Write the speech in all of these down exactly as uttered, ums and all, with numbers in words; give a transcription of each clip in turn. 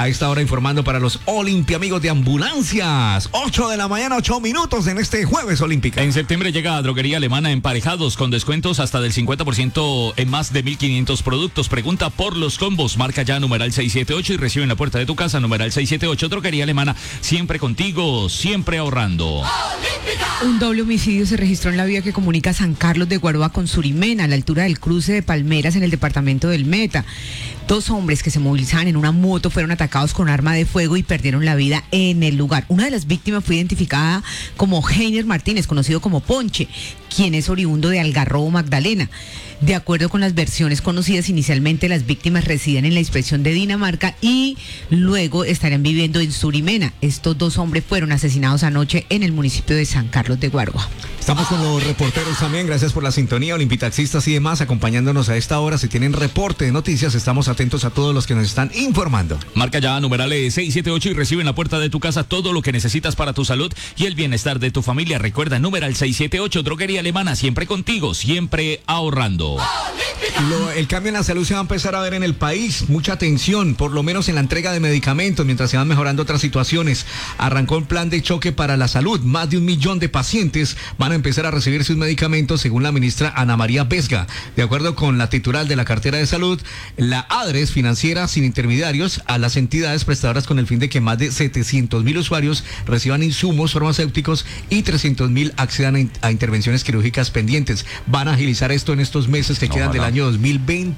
a esta hora informando para los Olimpia amigos de ambulancias. ocho de la mañana, ocho minutos en este jueves olímpica. En septiembre llega a Droguería Alemana Emparejados con descuentos hasta del cincuenta por ciento en más de mil quinientos productos. Pregunta por los combos. Marca ya numeral seiscientos setenta y ocho y recibe en la puerta de tu casa numeral seiscientos setenta y ocho. Droguería Alemana, siempre contigo, siempre ahorrando. Un doble homicidio se registró en la vía que comunica San Carlos de Guaroa con Surimena, a la altura del cruce de Palmeras en el departamento del Meta. Dos hombres que se movilizaban en una moto fueron atacados con arma de fuego y perdieron la vida en el lugar. Una de las víctimas fue identificada como Heiner Martínez, conocido como Ponche, quien es oriundo de Algarrobo, Magdalena. De acuerdo con las versiones conocidas, inicialmente las víctimas residen en la inspección de Dinamarca y luego estarían viviendo en Surimena. Estos dos hombres fueron asesinados anoche en el municipio de San Carlos de Guaroa. Estamos con los reporteros también, gracias por la sintonía, olimpitaxistas y demás, acompañándonos a esta hora. Si tienen reporte de noticias, estamos atentos a todos los que nos están informando. Marca ya numerales seiscientos setenta y ocho y recibe en la puerta de tu casa todo lo que necesitas para tu salud y el bienestar de tu familia. Recuerda, numeral seiscientos setenta y ocho, Droguería Alemana, siempre contigo, siempre ahorrando. Lo, el cambio en la salud se va a empezar a ver en el país. Mucha atención, por lo menos en la entrega de medicamentos, mientras se van mejorando otras situaciones. Arrancó el plan de choque para la salud. Más de un millón de pacientes van a empezar a recibir sus medicamentos, según la ministra Ana María Vesga. De acuerdo con la titular de la cartera de salud, la ADRES financiera sin intermediarios a las entidades prestadoras con el fin de que más de setecientos mil usuarios reciban insumos farmacéuticos y trescientos mil accedan a intervenciones quirúrgicas pendientes. Van a agilizar esto en estos meses que quedan del año dos mil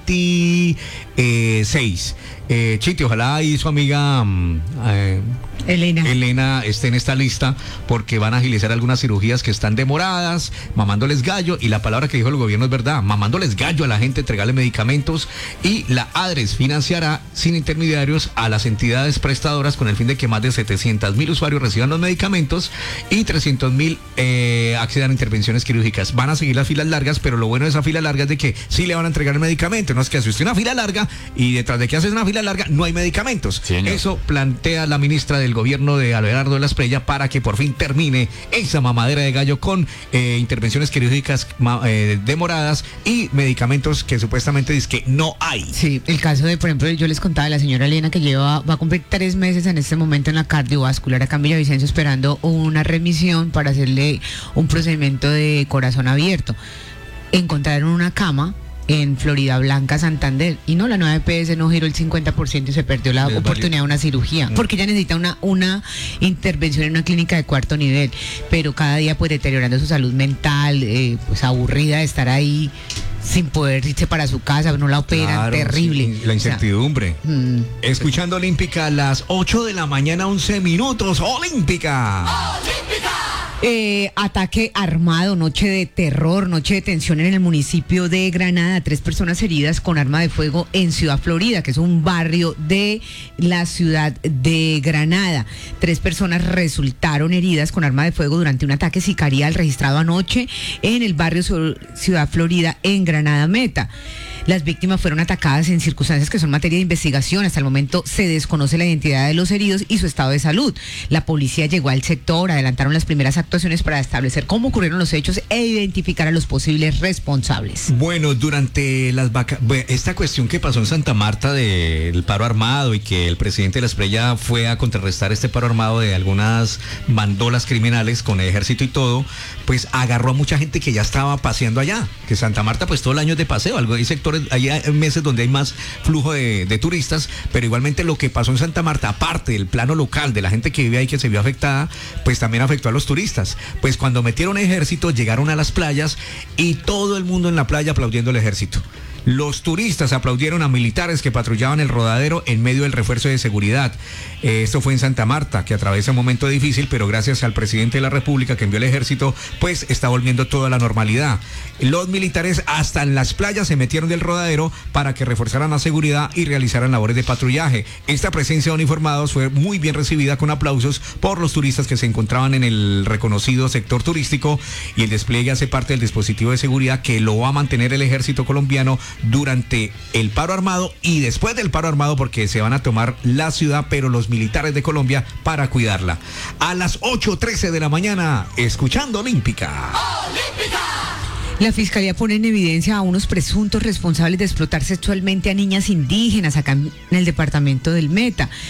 veintiséis. Eh, Chiti, ojalá y su amiga eh, Elena. Elena esté en esta lista, porque van a agilizar algunas cirugías que están demoradas, mamándoles gallo, y la palabra que dijo el gobierno es verdad, mamándoles gallo a la gente, entregarle medicamentos, y la ADRES financiará sin intermediarios a las entidades prestadoras con el fin de que más de setecientos mil usuarios reciban los medicamentos y trescientos mil eh, accedan a intervenciones quirúrgicas. Van a seguir las filas largas, pero lo bueno de esa fila larga es de que sí le van a entregar el medicamento, no es que hace usted una fila larga y detrás de que haces una fila larga no hay medicamentos. Sí, eso plantea la ministra del gobierno de Abelardo de la Espriella para que por fin termine esa mamadera de gallo con eh, intervenciones quirúrgicas eh, demoradas y medicamentos que supuestamente dice que no hay. Sí, el caso de, por ejemplo, yo les contaba a la señora Elena que lleva, va a cumplir tres meses en este momento en la cardiovascular acá en Villavicencio esperando una remisión para hacerle un procedimiento de corazón abierto. Encontraron una cama en Florida Blanca, Santander, y no, la nueva E P S no giró el cincuenta por ciento y se perdió la Les oportunidad valió. de una cirugía, porque ella necesita una, una intervención en una clínica de cuarto nivel, pero cada día pues deteriorando su salud mental, eh, pues aburrida de estar ahí sin poder irse para su casa, no la operan, claro, terrible. Sí, la incertidumbre. O sea, mm, escuchando Olímpica a las ocho de la mañana, once minutos, Olímpica. ¡Olímpica! Eh, ataque armado, noche de terror, noche de tensión en el municipio de Granada. Tres personas heridas con arma de fuego en Ciudad Florida, que es un barrio de la ciudad de Granada. Tres personas resultaron heridas con arma de fuego durante un ataque sicarial registrado anoche en el barrio Ciudad Florida en Granada Meta. Las víctimas fueron atacadas en circunstancias que son materia de investigación. Hasta el momento se desconoce la identidad de los heridos y su estado de salud. La policía llegó al sector, adelantaron las primeras actuaciones para establecer cómo ocurrieron los hechos e identificar a los posibles responsables. Bueno, durante las vaca... esta cuestión que pasó en Santa Marta del paro armado y que el presidente de la Espriella fue a contrarrestar este paro armado de algunas bandolas criminales con el ejército y todo, pues agarró a mucha gente que ya estaba paseando allá, que Santa Marta pues todo el año es de paseo, algo hay sectores, hay meses donde hay más flujo de, de turistas, pero igualmente lo que pasó en Santa Marta, aparte del plano local de la gente que vive ahí que se vio afectada, pues también afectó a los turistas. Pues cuando metieron ejército llegaron a las playas y todo el mundo en la playa aplaudiendo al ejército. Los turistas aplaudieron a militares que patrullaban el rodadero en medio del refuerzo de seguridad. Eh, esto fue en Santa Marta, que atraviesa un momento difícil, pero gracias al presidente de la República que envió el ejército, pues está volviendo toda la normalidad. Los militares hasta en las playas se metieron del rodadero para que reforzaran la seguridad y realizaran labores de patrullaje. Esta presencia de uniformados fue muy bien recibida con aplausos por los turistas que se encontraban en el reconocido sector turístico, y el despliegue hace parte del dispositivo de seguridad que lo va a mantener el ejército colombiano durante el paro armado y después del paro armado, porque se van a tomar la ciudad, pero los militares de Colombia para cuidarla. A las ocho trece de la mañana, escuchando Olímpica. ¡Olímpica! La Fiscalía pone en evidencia a unos presuntos responsables de explotar sexualmente a niñas indígenas acá en el departamento del Meta.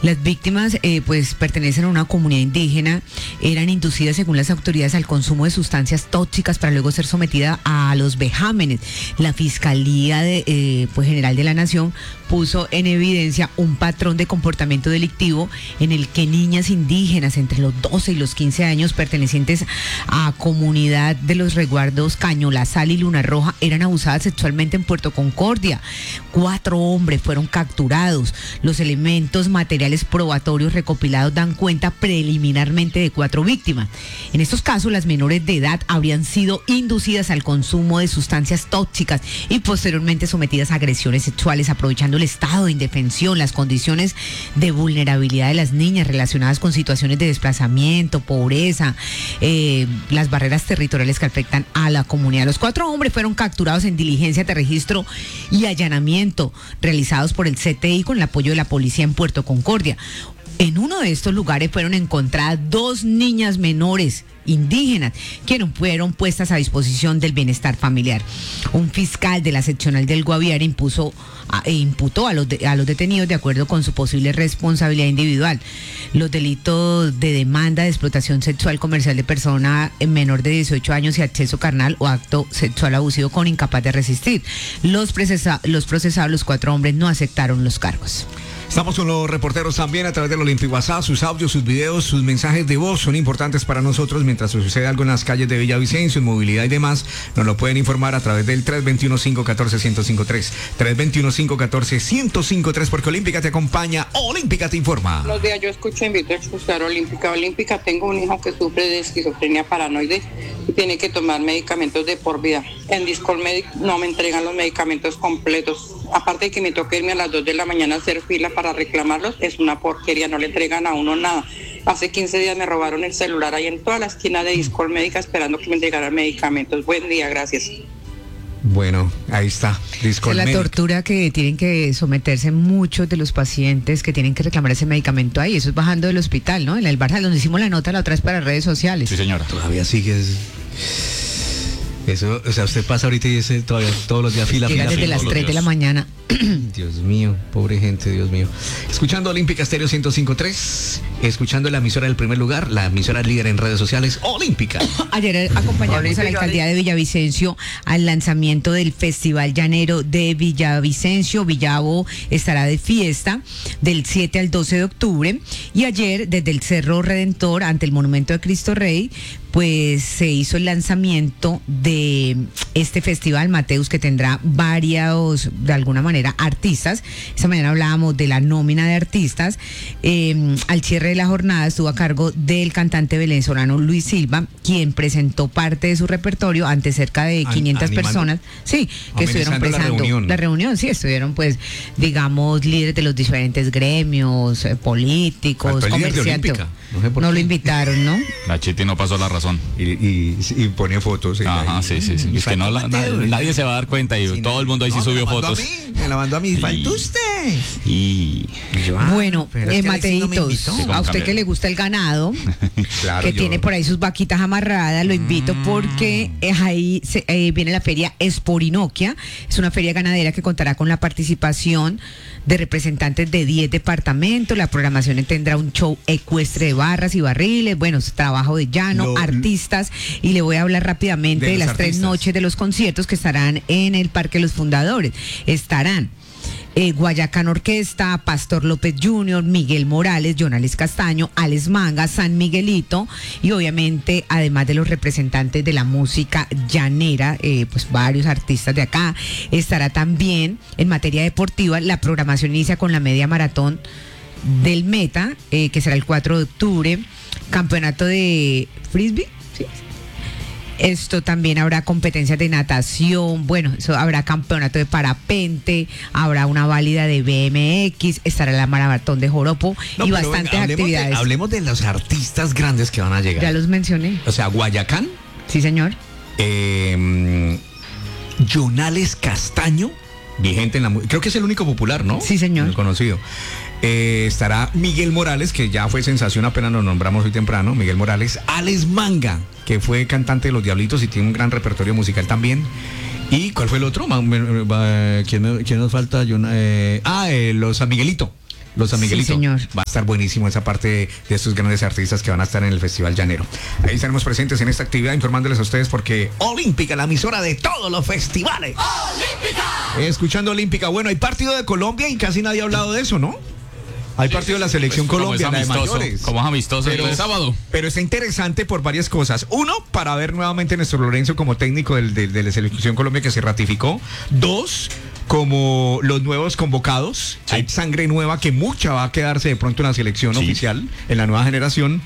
Las víctimas eh, pues pertenecen a una comunidad indígena, eran inducidas según las autoridades al consumo de sustancias tóxicas para luego ser sometidas a los vejámenes. La Fiscalía de, eh, pues, General de la Nación puso en evidencia un patrón de comportamiento delictivo en el que niñas indígenas entre los doce y los quince años pertenecientes a comunidad de los resguardos Caño, La Sal y Luna Roja eran abusadas sexualmente en Puerto Concordia. Cuatro hombres fueron capturados. Los elementos materiales probatorios recopilados dan cuenta preliminarmente de cuatro víctimas. En estos casos, las menores de edad habrían sido inducidas al consumo de sustancias tóxicas y posteriormente sometidas a agresiones sexuales, aprovechando el estado de indefensión, las condiciones de vulnerabilidad de las niñas relacionadas con situaciones de desplazamiento, pobreza, eh, las barreras territoriales que afectan a la comunidad. Los cuatro hombres fueron capturados en diligencia de registro y allanamiento realizados por el C T I con el apoyo de la policía en Puerto Concordia. En uno de estos lugares fueron encontradas dos niñas menores indígenas que no fueron puestas a disposición del bienestar familiar. Un fiscal de la seccional del Guaviare impuso e imputó a los, de, a los detenidos de acuerdo con su posible responsabilidad individual. Los delitos de demanda de explotación sexual comercial de persona menor de dieciocho años y acceso carnal o acto sexual abusivo con incapaz de resistir. Los, procesa, los procesados, los cuatro hombres, no aceptaron los cargos. Estamos con los reporteros también a través del Olímpico WhatsApp. Sus audios, sus videos, sus mensajes de voz son importantes para nosotros mientras sucede algo en las calles de Villavicencio, en movilidad y demás. Nos lo pueden informar a través del tres dos uno, cinco uno cuatro, uno cero cinco tres. tres dos uno, cinco uno cuatro, uno cero cinco tres porque Olímpica te acompaña, Olímpica te informa. Buenos días, yo escucho invito a escuchar Olímpica. Olímpica, tengo un hijo que sufre de esquizofrenia paranoide y tiene que tomar medicamentos de por vida. En Discolmedic no me entregan los medicamentos completos. Aparte de que me toca irme a las dos de la mañana a hacer fila para reclamarlos, es una porquería, no le entregan a uno nada. Hace quince días me robaron el celular ahí en toda la esquina de Discolmédica esperando que me entregaran medicamentos. Buen día, gracias. Bueno, ahí está. Es la tortura que tienen que someterse muchos de los pacientes que tienen que reclamar ese medicamento ahí. Eso es bajando del hospital, ¿no? En el Barça, donde hicimos la nota la otra vez para redes sociales. Sí, señora. Todavía sigues... Eso, o sea, usted pasa ahorita y dice todavía todos los días fila, Llega fila, desde fila, las tres de la mañana. Dios mío, pobre gente, Dios mío. Escuchando Olímpica Estéreo ciento cinco punto tres, escuchando la emisora del primer lugar, la emisora líder en redes sociales, Olímpica. Ayer acompañamos Olímpica, a la alcaldía de Villavicencio al lanzamiento del Festival Llanero de Villavicencio. Villavo estará de fiesta del siete al doce de octubre y ayer desde el Cerro Redentor ante el Monumento de Cristo Rey pues se hizo el lanzamiento de este festival, Mateus, que tendrá varios, de alguna manera, artistas. Esta mañana hablábamos de la nómina de artistas. Eh, al cierre de la jornada estuvo a cargo del cantante venezolano Luis Silva, quien presentó parte de su repertorio ante cerca de quinientas Animando. personas. Sí, que estuvieron presentando la reunión. la reunión. Sí, estuvieron, pues, digamos, líderes de los diferentes gremios, eh, políticos, comerciantes. No, sé no lo invitaron, ¿no? La Chiti no pasó la razón. Y, y, y pone fotos. Ajá, sí, sí, sí. Es que no, la, nadie, nadie se va a dar cuenta y sí, todo el mundo ahí no, sí subió fotos. A me la mandó a mí. Falta usted. Y... Yo, ah, bueno, eh, Mateitos, no a usted que le gusta el ganado, claro, que yo... tiene por ahí sus vaquitas amarradas, lo invito mm. porque eh, ahí se, eh, viene la feria Esporinoquia. Es una feria ganadera que contará con la participación de representantes de diez departamentos. La programación tendrá un show ecuestre de barras y barriles, bueno, trabajo de llano, lo, artistas, y le voy a hablar rápidamente de, de las artistas. tres noches de los conciertos que estarán en el Parque Los Fundadores. Estarán Eh, Guayacán Orquesta, Pastor López junior, Miguel Morales, Jonales Castaño, Alex Manga, San Miguelito y obviamente además de los representantes de la música llanera, eh, pues varios artistas de acá. Estará también en materia deportiva, la programación inicia con la media maratón del Meta, eh, que será el cuatro de octubre, campeonato de frisbee, ¿sí? Esto también habrá competencias de natación, bueno, eso habrá campeonato de parapente, habrá una válida de B M X, estará la maratón de Joropo no, y bastantes venga, hablemos actividades. De, hablemos de los artistas grandes que van a llegar. Ya los mencioné. O sea, Guayacán. Sí, señor. Eh, Jonales Castaño, vigente en la creo que es el único popular, ¿no? Sí, señor. El conocido. Eh, estará Miguel Morales, que ya fue sensación, apenas nos nombramos hoy temprano, Miguel Morales, Alex Manga, que fue cantante de Los Diablitos y tiene un gran repertorio musical también. ¿Y cuál fue el otro? ¿Quién, quién nos falta? Eh, ah, eh, los San Miguelito. Los San Miguelito. Sí, señor. Va a estar buenísimo esa parte de, de estos grandes artistas que van a estar en el Festival Llanero. Ahí estaremos presentes en esta actividad informándoles a ustedes porque Olímpica, la emisora de todos los festivales. ¡Olímpica! Escuchando Olímpica. Bueno, hay partido de Colombia y casi nadie ha hablado de eso, ¿no? Hay partido de la selección Pues, Colombia, como es la de amistoso, mayores. como es amistoso Pero- el sábado. Pero está interesante por varias cosas. Uno, para ver nuevamente a nuestro Lorenzo como técnico del, del- de la selección Colombia que se ratificó. Dos, como los nuevos convocados. Sí. Hay sangre nueva que mucha va a quedarse de pronto en la selección Sí. oficial, en la nueva generación.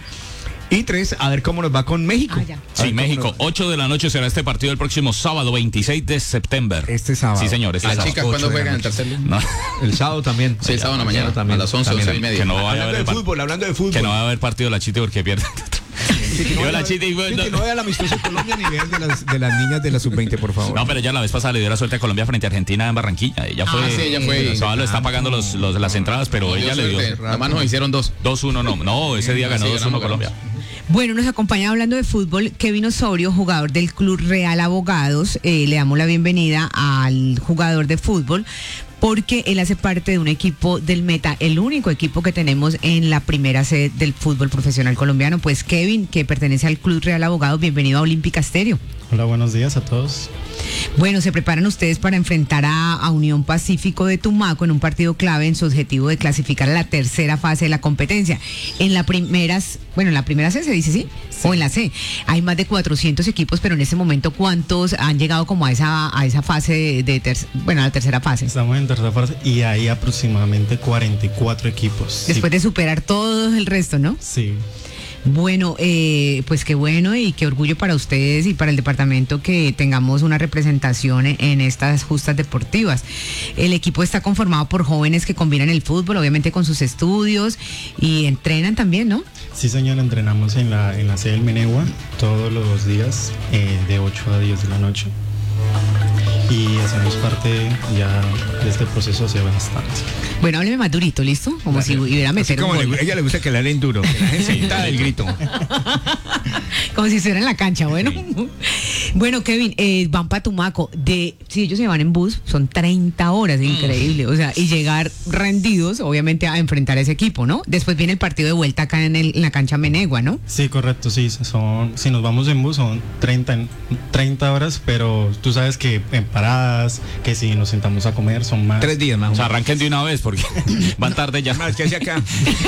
Y tres, a ver cómo nos va con México. Ah, ya. A ver Sí, cómo México, nos- ocho de la noche será este partido el próximo sábado, veintiséis de septiembre. Este sábado. Sí, señor, este A las sábado. Chicas, ocho ¿cuándo de la juegan en el noche. tercer lugar? No, El sábado también. Sí, el sábado en la mañana, también. a las once, También. once y media. que no vaya a Hablando haber de el par- fútbol, hablando de fútbol. que no va a haber partido la Chite porque pierde. Sí, que no Yo vaya- la Chite y sí, bueno, que no vea el amistoso de Colombia ni vean de las, de las niñas de la sub veinte, por favor. No, pero ya la vez pasada le dio la suerte a Colombia frente a Argentina en Barranquilla. Ella fue. Ah, sí, ella fue. Todavía lo está pagando los, los- las entradas, pero ella le dio Nada más nos hicieron dos. dos uno, no. No, ese día ganó Sí, dos uno ganamos, Colombia. Bueno, nos acompaña hablando de fútbol Kevin Osorio, jugador del Club Real Abogados. Eh, le damos la bienvenida al jugador de fútbol porque él hace parte de un equipo del Meta, el único equipo que tenemos en la primera sede del fútbol profesional colombiano. Pues Kevin, que pertenece al Club Real Abogados, bienvenido a Olímpica Estéreo. Hola, buenos días a todos. Bueno, se preparan ustedes para enfrentar a, a Unión Pacífico de Tumaco en un partido clave en su objetivo de clasificar a la tercera fase de la competencia. En la primeras, bueno, en la primera C se dice, ¿sí? O en la C. Hay más de cuatrocientos equipos, pero en este momento, ¿cuántos han llegado como a esa a esa fase de, de ter- bueno, a la tercera fase? Estamos en tercera fase y hay aproximadamente cuarenta y cuatro equipos. Después de superar todo el resto, ¿no? Sí. Bueno, eh, pues qué bueno y qué orgullo para ustedes y para el departamento que tengamos una representación en, en estas justas deportivas. El equipo está conformado por jóvenes que combinan el fútbol, obviamente con sus estudios y entrenan también, ¿no? Sí, señor, entrenamos en la, en la sede del Menegua todos los días eh, de ocho a diez de la noche. Y hacemos parte ya de este proceso hace bastante. Bueno, hábleme más durito, ¿listo? Como si hubiera a Así meter un como le- gol. ella le gusta que le den duro, que la gente sienta el grito. Como si estuviera en la cancha, bueno. Bueno, Kevin, eh, van para Tumaco. De, si ellos se van en bus, son treinta horas, increíble. O sea, y llegar rendidos, obviamente, a enfrentar a ese equipo, ¿no? Después viene el partido de vuelta acá en, el- en la cancha Menegua, ¿no? Sí, correcto, sí. Son, si nos vamos en bus son treinta, treinta horas, pero tú sabes que en paradas, que si nos sentamos a comer son más. Tres días más. O sea, arranquen de una vez porque van tarde ya. Más que hacia acá.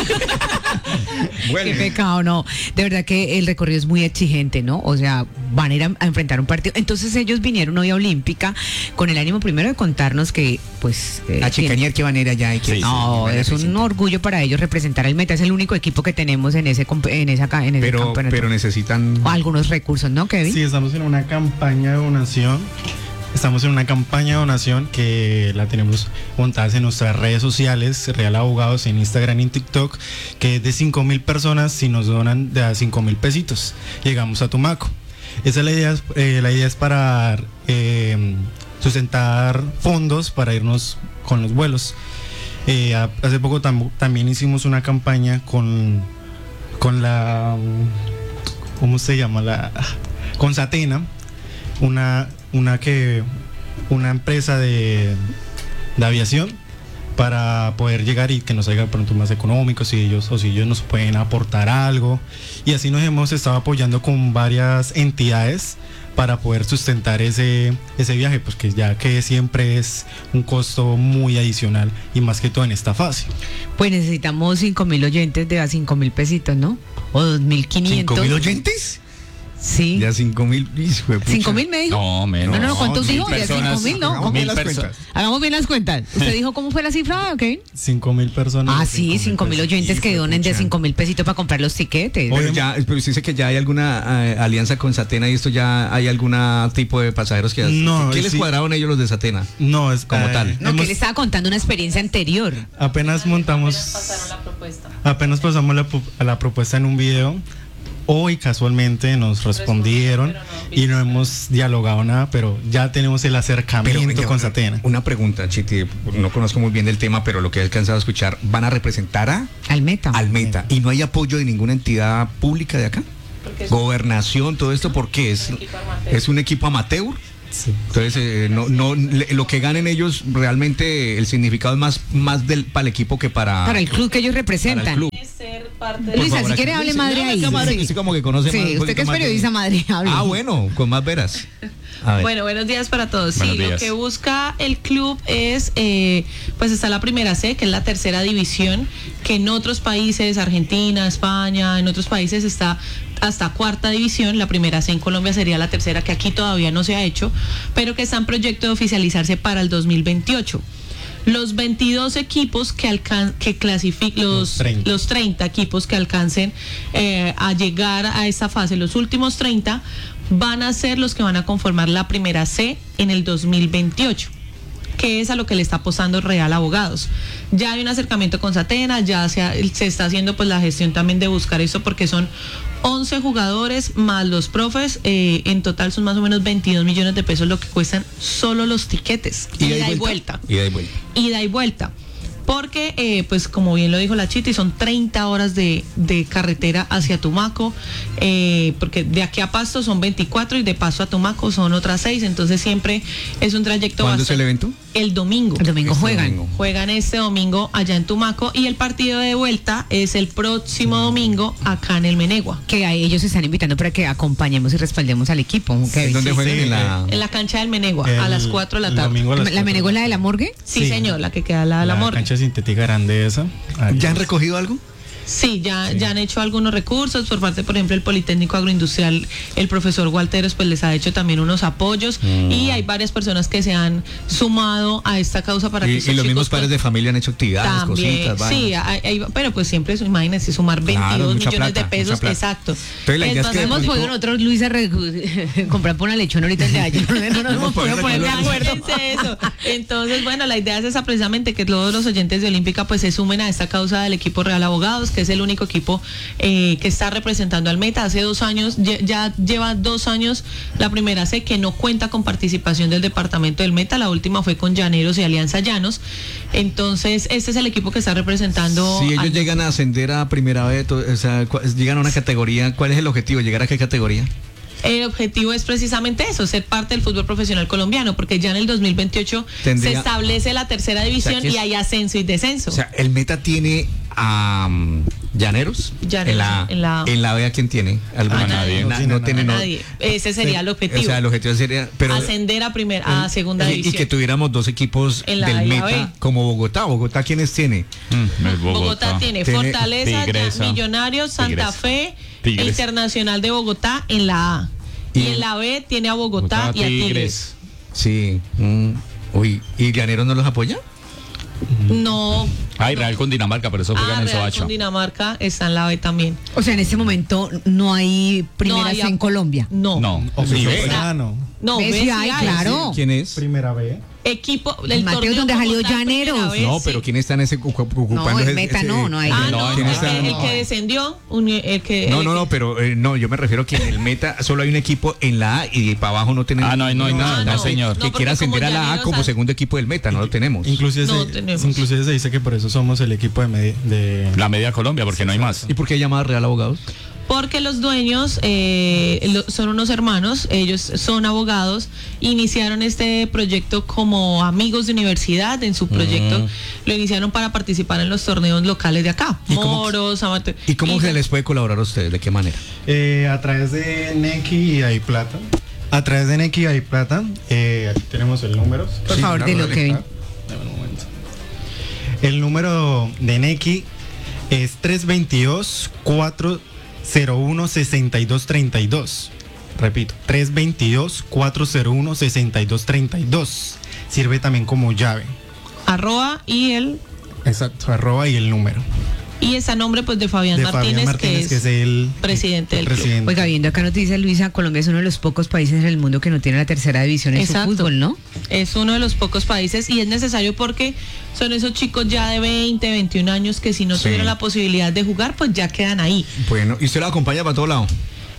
Qué Vuelve. pecado, no. De verdad que el recorrido es muy exigente, ¿no? O sea, van a ir a, a enfrentar un partido. Entonces ellos vinieron hoy a Olímpica con el ánimo primero de contarnos que, pues... eh, A chicanear que van a ir allá y que Sí, no, van a es un representar. orgullo para ellos representar al Meta. Es el único equipo que tenemos en ese comp- en esa ca- en ese Pero, campeonato. pero necesitan. O algunos recursos, ¿no, Kevin? Sí, estamos en una campaña de donación. Estamos en una campaña de donación que la tenemos montada en nuestras redes sociales, Real Abogados, en Instagram y en TikTok, que es de cinco mil personas. Si nos donan de a cinco mil pesitos, llegamos a Tumaco. Esa es la idea, eh, la idea es para eh, sustentar fondos para irnos con los vuelos. Eh, a- hace poco tam- también hicimos una campaña con, con la, ¿cómo se llama? La, con Satena, una, una que, una empresa de, de aviación, para poder llegar y que nos salga pronto más económicos, si ellos o si ellos nos pueden aportar algo. Y así nos hemos estado apoyando con varias entidades para poder sustentar ese, ese viaje, pues que ya que siempre es un costo muy adicional y más que todo en esta fase. Pues necesitamos cinco mil oyentes de a cinco mil pesitos, ¿no? O dos mil quinientos. ¿Cinco mil oyentes? Sí. Ya cinco mil. hijo de pucha. ¿Cinco mil me dijo? No, menos. No, no, ¿cuántos mil dijo? Ya personas, cinco mil, ¿no? Hagamos mil bien las perso- cuentas. Hagamos bien las cuentas. ¿Usted dijo cómo fue la cifra, Kevin? Cinco mil personas. Ah, sí, cinco mil oyentes Hijo que de donen de pucha. cinco mil pesitos para comprar los tiquetes. Pero ya, pero usted dice que ya hay alguna eh, alianza con Satena y esto ya hay algún tipo de pasajeros que No, ¿qué les sí. cuadraron ellos los de Satena? No, es Como eh, tal. No, que hemos- él estaba contando una experiencia anterior. apenas montamos. Apenas pasamos la, pu- a la propuesta en un video. Hoy casualmente nos respondieron y no hemos dialogado nada, pero ya tenemos el acercamiento venga, con Satena. Una pregunta, Chiti, no conozco muy bien del tema, pero lo que he alcanzado a escuchar, ¿van a representar a Al Meta. al Meta y no hay apoyo de ninguna entidad pública de acá? Gobernación, todo esto, ¿por qué? ¿Es, es un equipo amateur? Sí. Entonces, eh, no, no, le- lo que ganen ellos, realmente el significado es más, más del, para el equipo que para, Para el club que ellos para el representan. club. ser parte de Por Luisa, favor, si aquí quiere, dice, hable madre no, ahí. acá madre, Sí. que usted como que conoce Sí, más, un usted poquito que es más de- periodista, madre, hable. Ah, bueno, con más veras. A ver. Bueno, buenos días para todos. Buenos Sí, lo días. que busca el club es, eh, pues está la primera C, que es la tercera división, que en otros países, Argentina, España, en otros países está hasta cuarta división. La primera C en Colombia sería la tercera, que aquí todavía no se ha hecho, pero que está en proyecto de oficializarse para el dos mil veintiocho. Los veintidós equipos que alcan que clasifiquen, los, Los treinta. los treinta equipos que alcancen eh, a llegar a esa fase, los últimos treinta, van a ser los que van a conformar la primera C en el dos mil veintiocho, que es a lo que le está apostando Real Abogados. Ya hay un acercamiento con Satena, ya se, ha- se está haciendo pues la gestión también de buscar eso, porque son once jugadores más los profes, eh, en total son más o menos veintidós millones de pesos lo que cuestan solo los tiquetes, ida y vuelta, Ida y vuelta. ida y vuelta. Porque, eh, pues como bien lo dijo la Chiti, son treinta horas de, de carretera hacia Tumaco, eh, porque de aquí a Pasto son veinticuatro y de Pasto a Tumaco son otras seis, entonces siempre es un trayecto ¿Cuándo es el bastante- evento? El domingo. El domingo Este juegan. domingo. Juegan este domingo allá en Tumaco y el partido de vuelta es el próximo domingo acá en el Menegua, Que a ellos se están invitando para que acompañemos y respaldemos al equipo. Kevin. ¿En dónde sí, juegan? sí, en la... en la cancha del Menegua, a El- las cuatro de la el tarde. domingo a las ¿La cuatro. Menegua es la de la morgue? Sí, Sí. señor, la que queda al lado de la, La morgue. cancha sintética grande esa. Ahí. ¿Ya han recogido algo? Sí, ya, ya han hecho algunos recursos por parte, por ejemplo, el Politécnico Agroindustrial, el profesor Gualteros, pues les ha hecho también unos apoyos y hay varias personas que se han sumado a esta causa para que Y, estos y los chicos, mismos padres pues, de familia han hecho actividades, también, cositas, sí, vainas. hay- hay- pero pues siempre, eso, imagínense, sumar veintidós Claro, mucha millones plata, de pesos, mucha plata. exacto. Entonces, la idea es Entonces, que de Hemos pronto- podido nosotros, Luisa, re- comprar por una lechona ahorita el de ayer. No nos hemos podido poner de acuerdo. Imagínense eso. Entonces, bueno, la idea es esa precisamente, que todos los oyentes de Olímpica pues se sumen a esta causa del equipo Real Abogados, que es el único equipo eh, que está representando al Meta. Hace dos años, ye- ya lleva dos años la primera C, que no cuenta con participación del departamento del Meta. La última fue con Llaneros y Alianza Llanos. Entonces, este es el equipo que está representando. Si ellos al- llegan a ascender a primera vez, to- o sea, cu- llegan a una categoría, ¿cuál es el objetivo? ¿Llegar a qué categoría? El objetivo es precisamente eso, ser parte del fútbol profesional colombiano, porque ya en el dos mil veintiocho Tendría- se establece la tercera división que es- y hay ascenso y descenso. O sea, el Meta tiene a um, Llaneros. Llaneros, en la, en la- en la B, ¿a quién tiene? ¿Alguna? A nadie. Na- No no tiene tiene, A no. nadie. Ese sería el objetivo. O sea, el objetivo sería, pero ascender a primera, a segunda y, y división. que tuviéramos dos equipos En la del A y la Meta B. como Bogotá. Bogotá, ¿quiénes tiene? Mm, el Bogotá, tiene, Tiene Fortaleza, Tigresa, Ya- Millonarios, Santa Tigresa, Fe, Tigres. Internacional de Bogotá en la A. Y, Y- en la B tiene a Bogotá, y a Tigres. Sí. mm, Uy, ¿y Llaneros no los apoya? No. Ay, Real con Dinamarca, pero eso Ah, juegan en Real Soacha. con Dinamarca está en la B también. O sea, en este momento no hay primera No hay C en ap- Colombia. No. No, O ni sea, ve. ah, no. No, ¿Ves? B Sí sí hay, hay. claro. ¿Quién es? Primera B. Equipo, El Mateo, torneo donde como salió tal, Llaneros. primera vez, No, sí. pero ¿quién está en ese ocu- ocupando No, el ese- Meta ese- no, no hay. Ah, No, no, ¿quién el, está? que, el que descendió, un- el que... No, el no, que- no, pero eh, no, yo me refiero que en el Meta solo hay un equipo en la A y para abajo no tenemos. Ah, no hay- no hay nada, no, señor. Que No, porque quiera ascender como a la A Llaneros como ha- segundo equipo del Meta, no lo tenemos. Inclusive, No se, tenemos. inclusive se dice que por eso somos el equipo de, medi- de La media Colombia, porque no hay más. ¿Y por qué llamada Real Abogados? Porque los dueños eh, lo- son unos hermanos, ellos son abogados, iniciaron este proyecto como amigos de universidad. En su proyecto lo iniciaron para participar en los torneos locales de acá, ¿Y cómo- moros, amateur. ¿Y cómo Y- se les puede colaborar a ustedes? ¿De qué manera? Eh, a través de Neki y Hay Plata. A través de Neki y Hay Plata. Eh, aquí tenemos el número. Por Sí, favor, claro, dilo, dale. Kevin. Dame un momento. El número de Neki es tres dos dos, cuatro cero uno, seis dos tres dos. Repito, tres dos dos, cuatro cero uno, seis dos tres dos. Sirve también como llave. Arroba y el Exacto, arroba y el número. y está a nombre pues de Fabián, De Martínez, Fabián Martínez, que es el presidente del club. presidente. Oiga, viendo acá nos dice Luisa, Colombia es uno de los pocos países en el mundo que no tiene la tercera división en Exacto. su fútbol, ¿no? Es uno de los pocos países y es necesario porque son esos chicos ya de veinte, veintiún años que si no Sí. tuvieron la posibilidad de jugar, pues ya quedan ahí. Bueno, ¿y usted la acompaña para todo lado?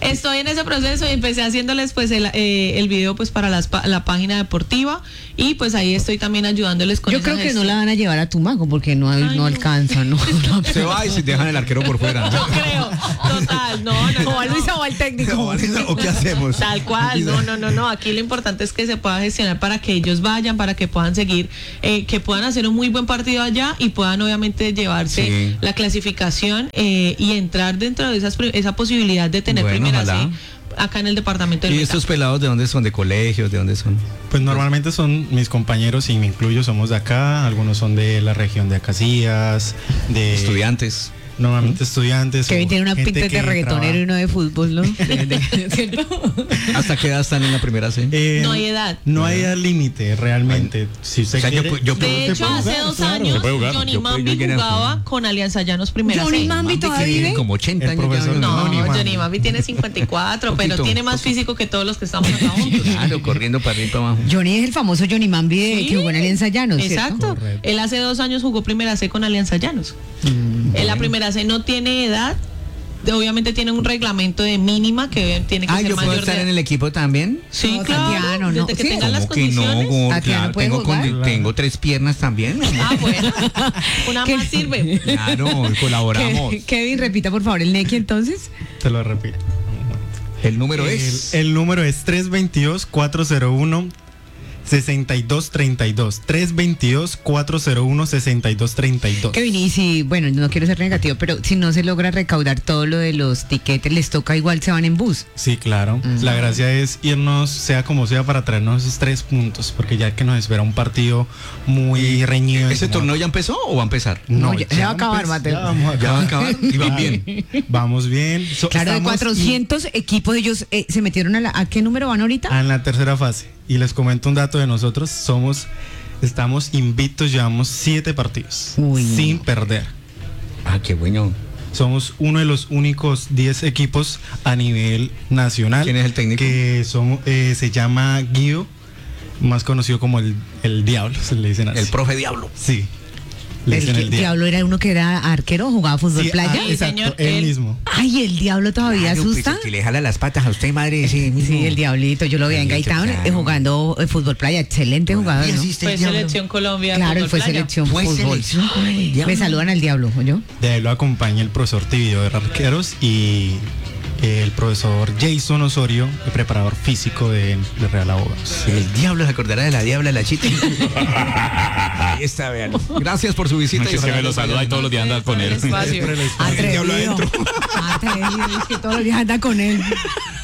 Estoy en ese proceso y empecé haciéndoles pues el, eh, el video pues para las, la página deportiva y pues ahí estoy también ayudándoles con Yo esa creo que gestión. no la van a llevar a Tumaco porque no, Ay, no no. alcanza, ¿no? No, Se va y se dejan el arquero por fuera. No creo, total, no, no, no, O a no. Luisa o al técnico. ¿O qué hacemos? Tal cual, no, no, no, no. Aquí lo importante es que se pueda gestionar para que ellos vayan, para que puedan seguir, eh, que puedan hacer un muy buen partido allá y puedan obviamente llevarse Sí. la clasificación eh, y entrar dentro de esas, esa posibilidad de tener Bueno, primera ojalá. C acá en el departamento del ¿Y Meta. estos pelados de dónde son? ¿De colegios? ¿De dónde son? Pues normalmente son mis compañeros y me incluyo, somos de acá, algunos son de la región de Acacias, de Estudiantes. normalmente estudiantes. Kevin o tiene una gente pinta de que reggaetonero y trabaja. uno de fútbol, ¿no? De- de- ¿Cierto? ¿Hasta qué edad están en la primera C? Eh, No hay edad. No hay edad límite realmente. Si usted O sea, yo quiere, pu- yo puedo- De se hecho, puede hace jugar, dos claro. años Se puede jugar. Johnny Yo puedo- Mambi yo llegué a jugaba jugar. con Alianza Llanos primera Johnny C. Mambi todavía vive. Como ochenta El años. profesor ya, No, Johnny Mambi. Johnny Mambi tiene cincuenta y cuatro, pero Poquito. tiene más físico que todos los que estamos acá juntos. Claro, corriendo para arriba y para abajo. Johnny es el famoso Johnny Mambi de- Sí. que jugó en Alianza Llanos, ¿cierto? Exacto. Correcto. Él hace dos años jugó primera C con Alianza Llanos. Mm, En la primera C no tiene edad. de- Obviamente tiene un reglamento de mínima que tiene que Ah, ser yo puedo mayor estar de en el equipo también. Sí, No, claro. Tatiano, no. Desde que Sí. tengan las ¿Cómo que no, condiciones. Gor? Tatiana Claro, puede tengo, jugar. condi- tengo tres piernas también. Ah, bueno. Una ¿Qué? más sirve. Claro, colaboramos. Ke- Kevin, repita por favor el Neki entonces. Te lo repito. El número El, es. el número es tres dos dos, cuatro cero uno, seis dos tres dos. tres dos dos, cuatro cero uno, seis dos tres dos. Kevin, y si, bueno, no quiero ser negativo, pero si no se logra recaudar todo lo de los tiquetes, les toca igual, se van en bus. Sí, claro. La gracia es irnos, sea como sea, para traernos esos tres puntos, porque ya que nos espera un partido muy reñido. ¿Ese como- torneo ya empezó o va a empezar? No, ya- ya va a acabar, empe- Mateo. ya vamos a Ya va a acabar. acabar y van bien. Vamos bien. So- Claro, de estamos cuatrocientos equipos ellos eh, se metieron a la... ¿A qué número van ahorita? in- en la tercera fase. Y les comento un dato de nosotros. Somos, estamos invictos, llevamos siete partidos. Uy. Sin perder. Ah, qué bueno. Somos uno de los únicos diez equipos a nivel nacional. ¿Quién es el técnico? Que somos, eh, se llama Guido, más conocido como el, el Diablo, se le dicen así. El profe Diablo. Sí. Le El, dicen que- el Diablo. Diablo era uno que era arquero, jugaba fútbol Sí, playa. ah, exacto, señor, él él- mismo. Ay, el Diablo todavía asusta. que le jala las patas a usted, madre. Sí, Sí, el Diablito, yo lo vi en Diablito, Gaitán claro. eh, jugando eh, fútbol playa, excelente jugador, Y ¿no? así está Fue el Diablo. selección Colombia. Claro, él fútbol fue playa. selección Fue fútbol. selección con el Diablo. Me saludan al Diablo, ¿yo? De ahí lo acompaña el profesor Tibido de Arqueros y eh, el profesor Jason Osorio, el preparador físico de, de Real Abogados. El Diablo se acordará de la Diabla, la chita. Ahí está, vean. Gracias por su visita. Es que me lo saluda y todos los días anda con él. Espacio. El Diablo Atrevido. adentro. Atrevido, es que todos los días anda con él.